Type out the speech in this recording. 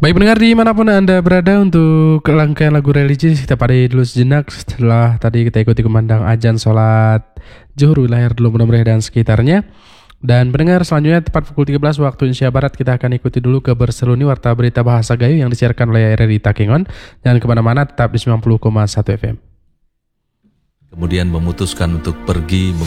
Baik pendengar dimanapun Anda berada, untuk rangkaian lagu religi kita pade dulu sejenak setelah tadi kita ikuti kumandang ajan sholat zuhur wilayah Dulu Menomreh dan sekitarnya. Dan pendengar selanjutnya tepat pukul 13 waktu Indonesia Barat kita akan ikuti dulu Keberseluni Warta Berita Bahasa Gayo yang disiarkan oleh RRI Takengon. Jangan kemana-mana, tetap di 90,1 FM. Kemudian memutuskan untuk pergi